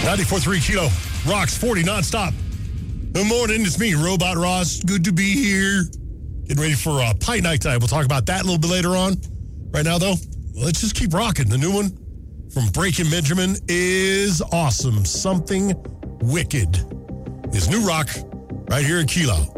94.3 Kilo rocks 40 nonstop. Good morning, it's me, Robot Ross. Good to be here. Getting ready for Pie Night tonight. We'll talk about that a little bit later on. Right now, though, let's just keep rocking. The new one from Breaking Benjamin is awesome. Something Wicked is new rock right here in Kilo.